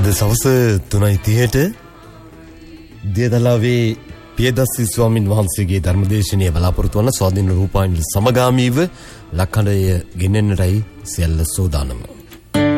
සවස 3:30ට දේදලාවේ පියදස්සි ස්වාමින් වහන්සේගේ ධර්මදේශනය බලාපොරොත්තු වන ස්වාධීන රූපවාහිනිය සමගාමීව ලක්කඩය ගෙනෙන්නටයි සියල්ල සූදානම.